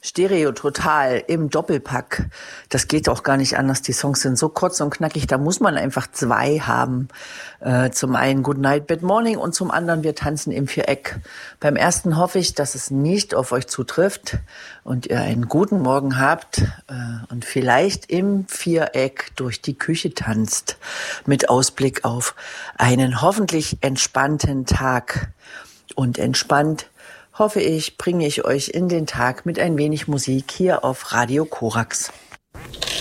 Stereo total im Doppelpack. Das geht auch gar nicht anders. Die Songs sind so kurz und knackig, da muss man einfach zwei haben. Zum einen Good Night, Bad Morning und zum anderen Wir tanzen im Viereck. Beim ersten hoffe ich, dass es nicht auf euch zutrifft und ihr einen guten Morgen habt und vielleicht im Viereck durch die Küche tanzt mit Ausblick auf einen hoffentlich entspannten Tag. Und entspannt, hoffe ich, bringe ich euch in den Tag mit ein wenig Musik hier auf Radio Korax.